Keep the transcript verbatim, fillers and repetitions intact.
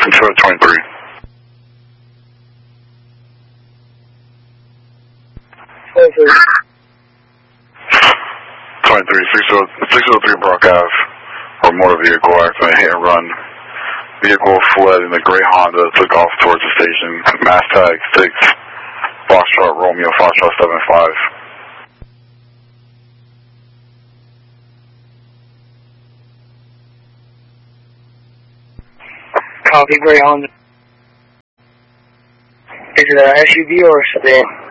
Control twenty-three. twenty-three. twenty-three, six oh three Brock Ave, or motor vehicle accident, hit and run. Vehicle fled in the gray Honda, took off towards the station. Mass tag six, Foxtrot Romeo, Foxtrot seven five. Copy, gray Honda. Is it an S U V or a sedan?